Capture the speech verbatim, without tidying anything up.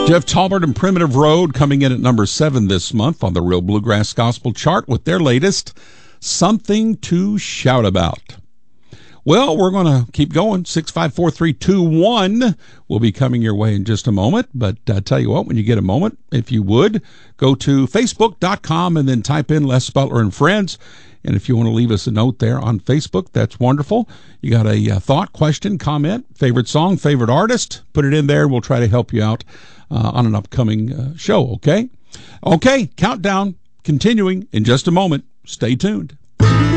Jeff Talbert and Primitive Road coming in at number seven this month on the Real Bluegrass Gospel chart with their latest, Something to Shout About. Well, we're going to keep going. six five four three two one will be coming your way in just a moment. But I tell you what, when you get a moment, if you would, go to facebook dot com and then type in Les Butler and Friends. And if you want to leave us a note there on Facebook, that's wonderful. You got a uh, thought, question, comment, favorite song, favorite artist, put it in there. We'll try to help you out uh, on an upcoming uh, show, okay? Okay, countdown continuing in just a moment. Stay tuned.